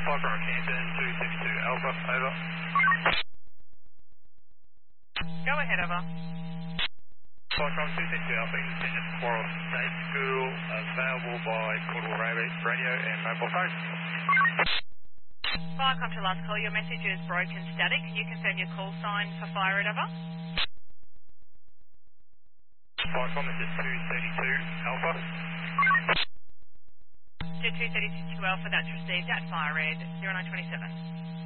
Flight from Canton, 272 Alpha, over. Go ahead, over. Flight from 272 Alpha, Independent Quarrel State School, available by portable radio and mobile phone. Viacom to last call. Your message is broken static. Can you confirm your call sign for fire rate, over? Viacom, this is 232 Alpha. Jet 232 Alpha, that's received at fire red 0927.